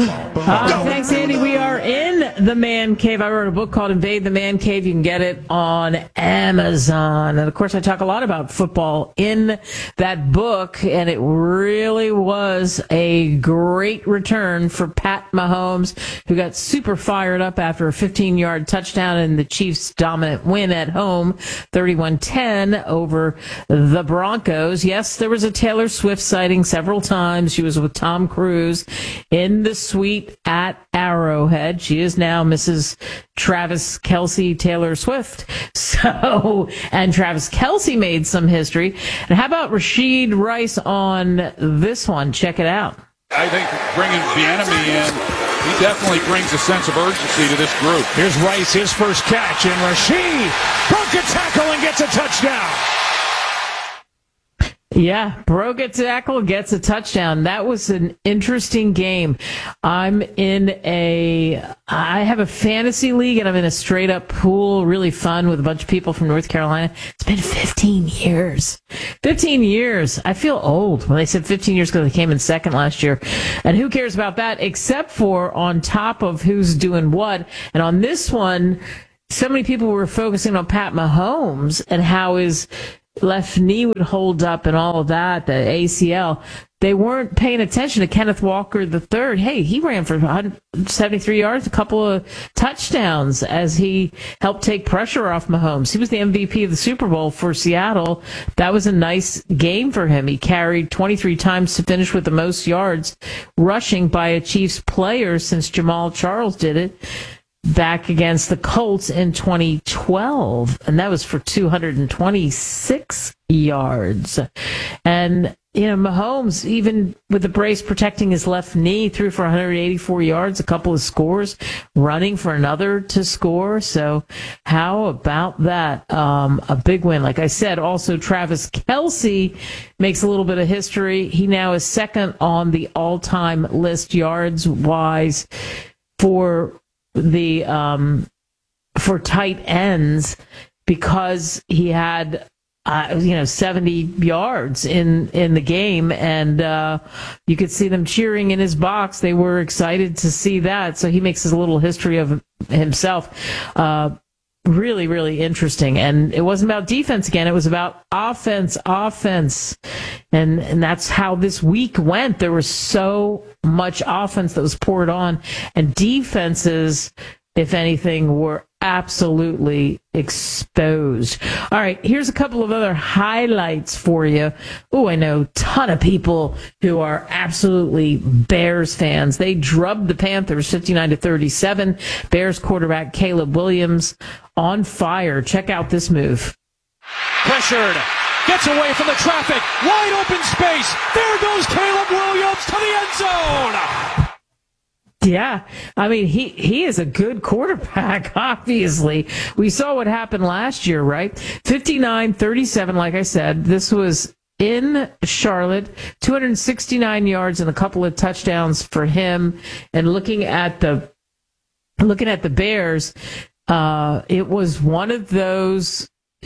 Thanks, Andy. We are in the Man Cave. I wrote a book called Invade the Man Cave. You can get it on Amazon. And, of course, I talk a lot about football in that book, and it really was a great return for Pat Mahomes, who got super fired up after a 15-yard touchdown in the Chiefs' dominant win at home, 31-10 over the Broncos. Yes, there was a Taylor Swift sighting several times. She was with Tom Cruise in the suite at Arrowhead. She is now Mrs. Travis Kelce Taylor Swift. So, and Travis Kelce made some history. And how about Rashid Rice on this one? Check it out. I think bringing Bieniemy in, he definitely brings a sense of urgency to this group. Here's Rice, his first catch, and Rashid broke a tackle and gets a touchdown. Yeah, broke a tackle, gets a touchdown. That was an interesting game. I have a fantasy league, and I'm in a straight-up pool, really fun with a bunch of people from North Carolina. It's been 15 years. 15 years. I feel old when they said 15 years because they came in second last year. And who cares about that except for on top of who's doing what. And on this one, so many people were focusing on Pat Mahomes and how his left knee would hold up and all of that, the ACL. They weren't paying attention to Kenneth Walker III. Hey, he ran for 173 yards, a couple of touchdowns as he helped take pressure off Mahomes. He was the MVP of the Super Bowl for Seattle. That was a nice game for him. He carried 23 times to finish with the most yards rushing by a Chiefs player since Jamal Charles did it back against the Colts in 2012, and that was for 226 yards. And, Mahomes, even with the brace protecting his left knee, threw for 184 yards, a couple of scores, running for another to score. So how about that? A big win. Like I said, also Travis Kelce makes a little bit of history. He now is second on the all-time list yards-wise for tight ends because he had 70 yards in the game, and you could see them cheering in his box. They were excited to see that. So he makes his little history of himself. Really, really interesting. And it wasn't about defense again. It was about offense. And that's how this week went. There was so much offense that was poured on, and defenses, if anything, were absolutely exposed. All right, here's a couple of other highlights for you. Oh, I know a ton of people who are absolutely Bears fans. They drubbed the Panthers 59-37. Bears quarterback Caleb Williams on fire. Check out this move. Pressured. Gets away from the traffic. Wide open space. There goes Caleb Williams to the end zone. Yeah, I mean, he is a good quarterback, obviously. We saw what happened last year, right? 59-37, like I said. This was in Charlotte, 269 yards and a couple of touchdowns for him. And looking at the Bears, it was one of those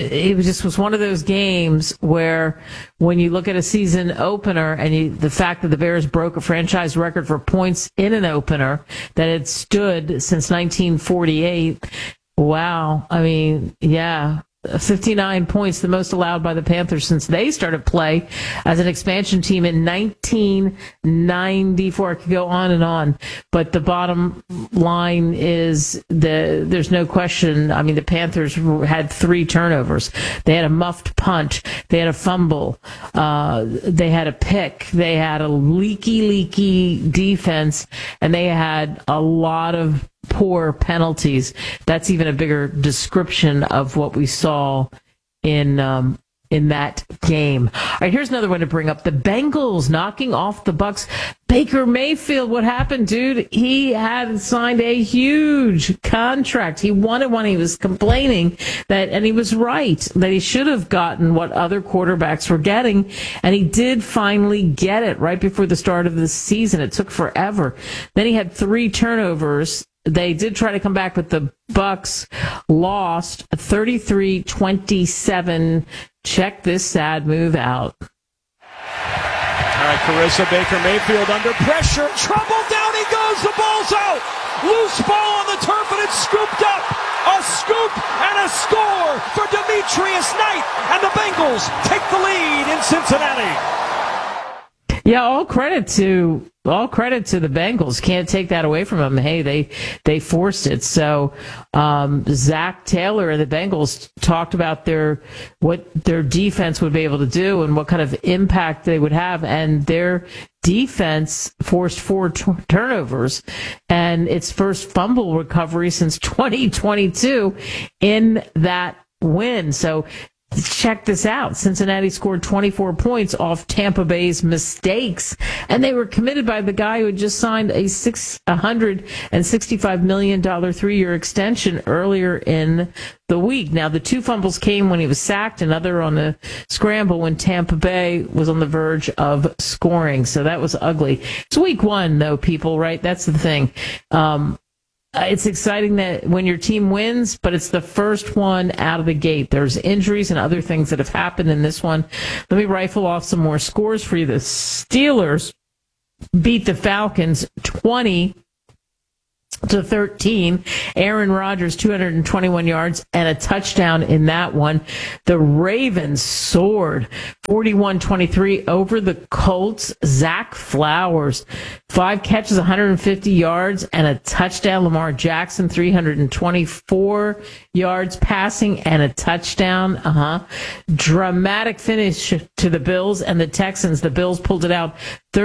games where when you look at a season opener and the fact that the Bears broke a franchise record for points in an opener that had stood since 1948. Wow. I mean, yeah. 59 points, the most allowed by the Panthers since they started play as an expansion team in 1994. I could go on and on, but the bottom line is there's no question. I mean, the Panthers had 3 turnovers. They had a muffed punt. They had a fumble. They had a pick. They had a leaky defense, and they had a lot of poor penalties. That's even a bigger description of what we saw in that game. All right, here's another one to bring up. The Bengals knocking off the Bucks. Baker Mayfield, what happened, dude? He had signed a huge contract. He wanted one. He was complaining and he was right, that he should have gotten what other quarterbacks were getting, and he did finally get it right before the start of the season. It took forever. Then he had 3 turnovers. They did try to come back, but the Bucks lost 33-27. Check this sad move out. All right, Carissa, Baker Mayfield under pressure. Trouble down he goes. The ball's out. Loose ball on the turf, and it's scooped up. A scoop and a score for Demetrius Knight, and the Bengals take the lead in Cincinnati. Yeah, all credit to the Bengals. Can't take that away from them. Hey, they forced it. So Zach Taylor and the Bengals talked about what their defense would be able to do and what kind of impact they would have, and their defense forced 4 turnovers and its first fumble recovery since 2022 in that win. So check this out. Cincinnati scored 24 points off Tampa Bay's mistakes, and they were committed by the guy who had just signed a $665 million 3-year extension earlier in the week. Now, the 2 fumbles came when he was sacked, another on the scramble when Tampa Bay was on the verge of scoring. So that was ugly. It's week 1, though, people, right? That's the thing. It's exciting that when your team wins, but it's the first one out of the gate. There's injuries and other things that have happened in this one. Let me rifle off some more scores for you. The Steelers beat the Falcons 20-13. Aaron Rodgers, 221 yards and a touchdown in that one. The Ravens soared 41-23 over the Colts. Zach Flowers, 5 catches, 150 yards and a touchdown. Lamar Jackson, 324 yards passing and a touchdown. Dramatic finish to the Bills and the Texans. The Bills pulled it out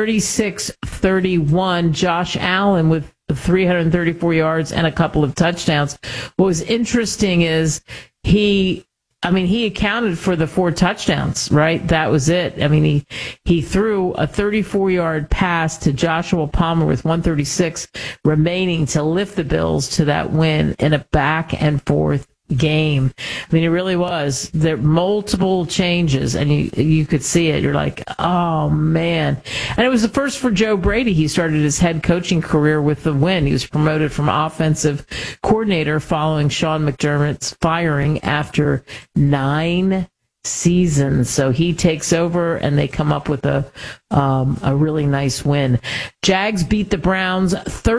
36-31. Josh Allen with 334 yards and a couple of touchdowns. What was interesting is he accounted for the 4 touchdowns, right? That was it. I mean, he threw a 34-yard pass to Joshua Palmer with 136 remaining to lift the Bills to that win in a back and forth game. I mean, it really was. There were multiple changes, and you could see it. You're like, oh, man. And it was the first for Joe Brady. He started his head coaching career with the win. He was promoted from offensive coordinator following Sean McDermott's firing after 9 seasons. So he takes over, and they come up with a really nice win. Jags beat the Browns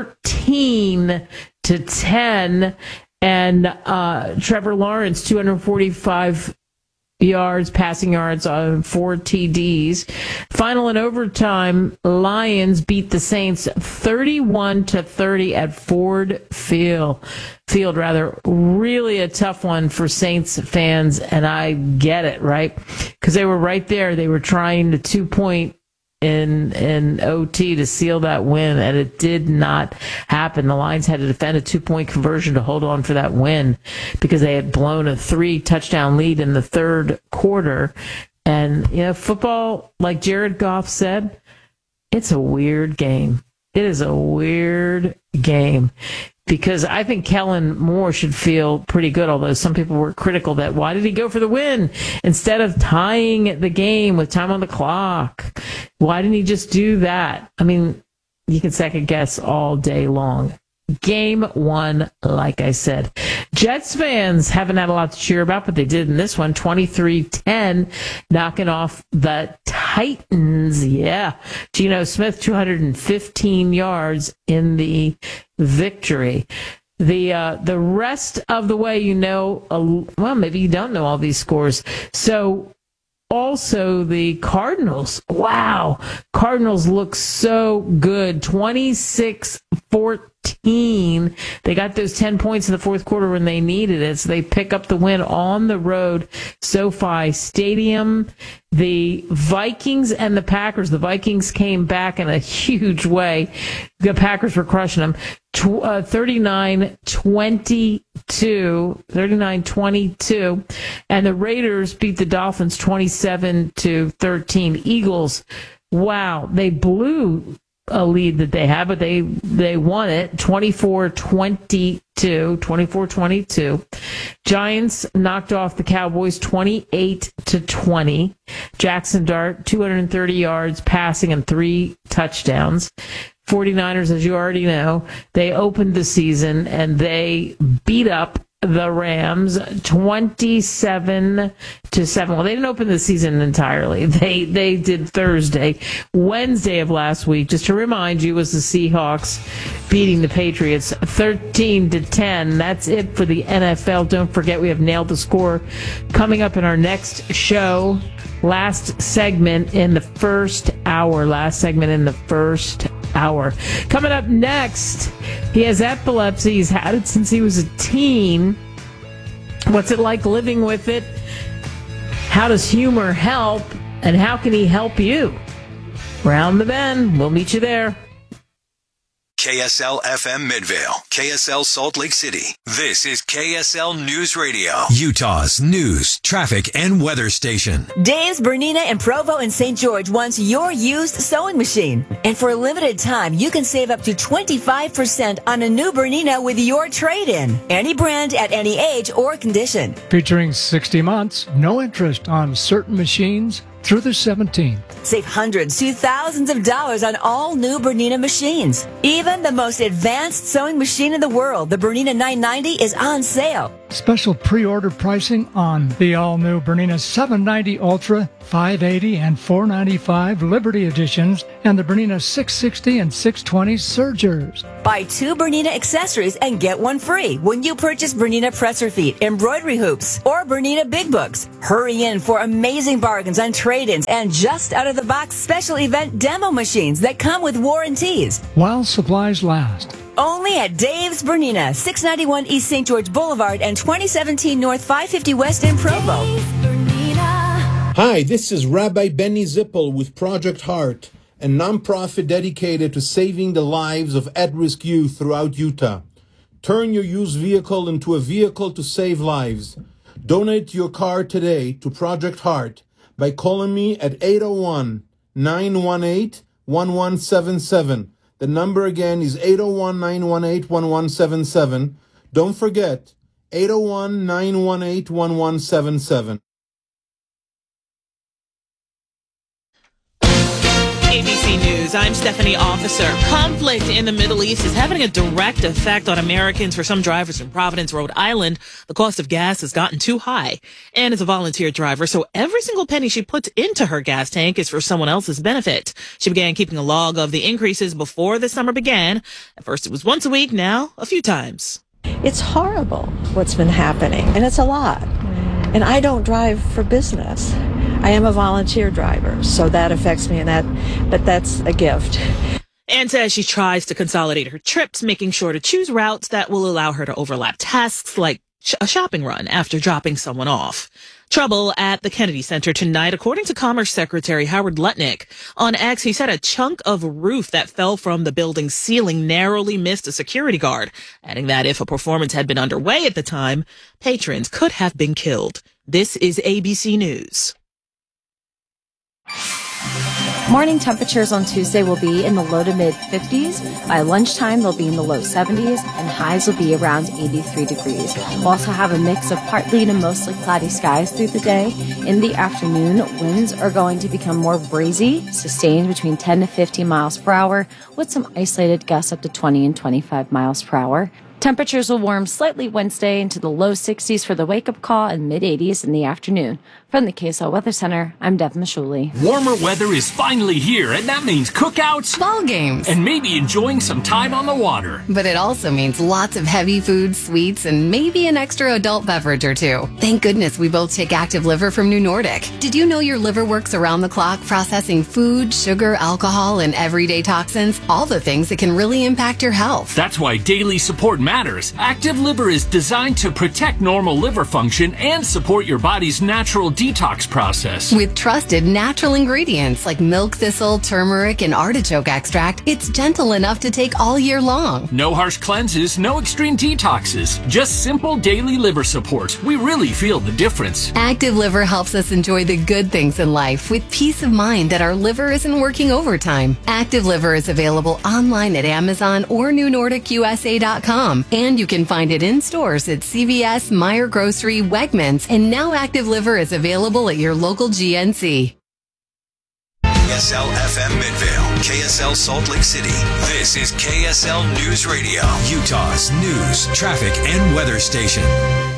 13-10. And Trevor Lawrence, 245 yards, passing yards on 4 TDs. Final in overtime, Lions beat the Saints 31-30 at Ford Field. Really a tough one for Saints fans, and I get it, right? Because they were right there. They were trying to 2-point in OT to seal that win, and it did not happen. The Lions had to defend a 2-point conversion to hold on for that win because they had blown a 3-touchdown lead in the third quarter. And, football, like Jared Goff said, it's a weird game. It is a weird game. Because I think Kellen Moore should feel pretty good, although some people were critical that why did he go for the win instead of tying the game with time on the clock? Why didn't he just do that? I mean, you can second guess all day long. Game 1, like I said. Jets fans haven't had a lot to cheer about, but they did in this one, 23-10, knocking off the Titans. Yeah. Geno Smith, 215 yards in the victory. The rest of the way, well, maybe you don't know all these scores. So also the Cardinals. Wow. Cardinals look so good. 26-14. They got those 10 points in the fourth quarter when they needed it. So they pick up the win on the road, SoFi Stadium. The Vikings and the Packers. The Vikings came back in a huge way. The Packers were crushing them. 39-22. And the Raiders beat the Dolphins 27-13. Eagles, wow, they blew a lead that they had, but they won it 24-22. Giants knocked off the Cowboys 28-20. Jackson Dart, 230 yards passing and 3 touchdowns. 49ers, as you already know, they opened the season and they beat up the Rams 27-7. Well, they didn't open the season entirely. They did Thursday. Wednesday of last week, just to remind you, was the Seahawks beating the Patriots 13-10. That's it for the NFL. Don't forget, we have Nailed the Score coming up in our next show. Last segment in the first hour. Coming up next, he has epilepsy. He's had it since he was a teen. What's it like living with it? How does humor help? And how can he help you? Round the bend. We'll meet you there. KSL FM Midvale, KSL Salt Lake City. This is KSL News Radio, Utah's news, traffic, and weather station. Dave's Bernina in Provo and St. George wants your used sewing machine. And for a limited time, you can save up to 25% on a new Bernina with your trade-in. Any brand at any age or condition. Featuring 60 months, no interest on certain machines through the 17th. Save hundreds to thousands of dollars on all new Bernina machines. Even the most advanced sewing machine in the world, the Bernina 990, is on sale. Special pre-order pricing on the all-new Bernina 790 Ultra, 580 and 495 Liberty editions, and the Bernina 660 and 620 Surgers. Buy 2 Bernina accessories and get 1 free when you purchase Bernina presser feet, embroidery hoops, or Bernina big books. Hurry in for amazing bargains on trade-ins and just out-of-the-box special event demo machines that come with warranties. While supplies last. Only at Dave's Bernina, 691 East St. George Boulevard and 2017 North 550 West in Provo. Hi, this is Rabbi Benny Zippel with Project Heart, a nonprofit dedicated to saving the lives of at-risk youth throughout Utah. Turn your used vehicle into a vehicle to save lives. Donate your car today to Project Heart by calling me at 801-918-1177. The number again is 801-918-1177. Don't forget, 801-918-1177. ABC News, I'm Stephanie Officer. Conflict in the Middle East is having a direct effect on Americans. For some drivers in Providence, Rhode Island, the cost of gas has gotten too high. Ann is a volunteer driver, so every single penny she puts into her gas tank is for someone else's benefit. She began keeping a log of the increases before the summer began. At first it was once a week, now a few times. It's horrible what's been happening, and it's a lot. And I don't drive for business. I am a volunteer driver, so that affects me, but that's a gift. Ann says she tries to consolidate her trips, making sure to choose routes that will allow her to overlap tasks like a shopping run after dropping someone off. Trouble at the Kennedy Center tonight, according to Commerce Secretary Howard Lutnick. On X, he said a chunk of roof that fell from the building's ceiling narrowly missed a security guard, adding that if a performance had been underway at the time, patrons could have been killed. This is ABC News. Morning temperatures on Tuesday will be in the low to mid 50s. By lunchtime, they'll be in the low 70s, and highs will be around 83 degrees. We'll also have a mix of partly to mostly cloudy skies through the day. In the afternoon, winds are going to become more breezy, sustained between 10 to 15 miles per hour, with some isolated gusts up to 20 and 25 miles per hour. Temperatures will warm slightly Wednesday into the low 60s for the wake-up call and mid-80s in the afternoon. From the KSL Weather Center, I'm Deb Mashuli. Warmer weather is finally here, and that means cookouts, ball games, and maybe enjoying some time on the water. But it also means lots of heavy food, sweets, and maybe an extra adult beverage or two. Thank goodness we both take Active Liver from New Nordic. Did you know your liver works around the clock processing food, sugar, alcohol, and everyday toxins? All the things that can really impact your health. That's why daily support matters. Active Liver is designed to protect normal liver function and support your body's natural detox process. With trusted natural ingredients like milk thistle, turmeric, and artichoke extract, it's gentle enough to take all year long. No harsh cleanses, no extreme detoxes, just simple daily liver support. We really feel the difference. Active Liver helps us enjoy the good things in life with peace of mind that our liver isn't working overtime. Active Liver is available online at Amazon or NewNordicUSA.com, and you can find it in stores at CVS, Meijer Grocery, Wegmans, and now Active Liver is available at your local GNC. KSL FM Midvale, KSL Salt Lake City. This is KSL News Radio, Utah's news, traffic, and weather station.